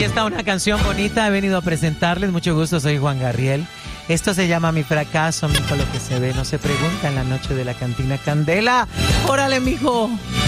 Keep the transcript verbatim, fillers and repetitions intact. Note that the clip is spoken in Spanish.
Aquí está una canción bonita, he venido a presentarles. Mucho gusto, soy Juan Gabriel. Esto se llama Mi Fracaso, mijo, lo que se ve no se pregunta en la noche de la cantina Candela. ¡Órale, mijo!